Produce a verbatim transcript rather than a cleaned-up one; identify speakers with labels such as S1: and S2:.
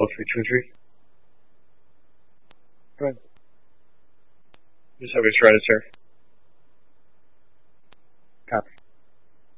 S1: four three two three. Go ahead. Just have your stratus, sir. Copy.